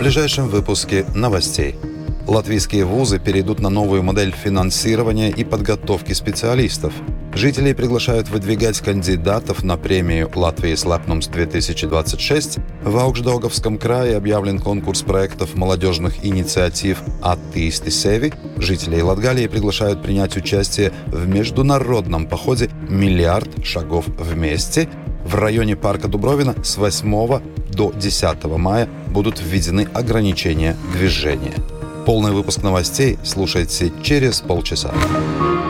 ближайшем выпуске новостей. Латвийские вузы перейдут на новую модель финансирования и подготовки специалистов. Жителей приглашают выдвигать кандидатов на премию «Латвijas lepnums-2026». В Аugždaugovском крае объявлен конкурс проектов молодежных инициатив «Attīsti sevi». Жителей Латгалии приглашают принять участие в международном походе «Миллиард шагов вместе». В районе парка Дубровина с 8 до 10 мая будут введены ограничения движения. Полный выпуск новостей слушайте через полчаса.